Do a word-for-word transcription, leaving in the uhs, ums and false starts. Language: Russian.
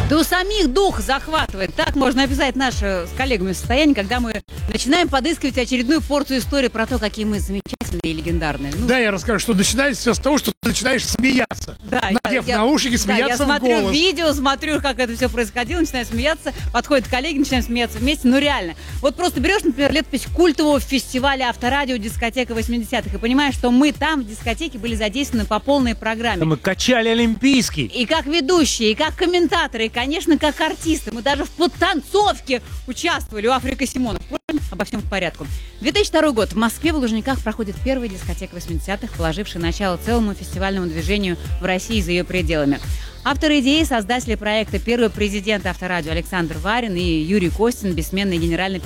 Да у самих дух захватывает. Так можно описать наше с коллегами состояние, когда мы начинаем подыскивать очередную порцию истории про то, какие мы замечательные и легендарные. Ну, Да, я расскажу, что начинается все с того, что ты начинаешь смеяться. Да, надев я, наушники, да, смеяться я в смотрю голос. видео, смотрю, как это все происходило, начинаю смеяться, подходят коллеги, начинаем смеяться вместе. Ну реально. Вот просто берешь, например, летопись культового фестиваля авторадио «Дискотека восьмидесятых» и понимаешь, что мы там в дискотеке были задействованы по полной программе. Мы качали олимпийский. И как ведущие, и как комментаторы, и, конечно, как артисты. Мы даже в подтанцовке участвовали у Африка Симонов. Впрочем, обо всем в порядке. две тысячи второй год. В Москве в Лужниках проходит первая дискотека восьмидесятых, положившая начало целому фестивальному движению в России и за ее пределами. Авторы идеи, создатели проекта, первый президент Авторадио Александр Варин и Юрий Костин, бессменный генеральный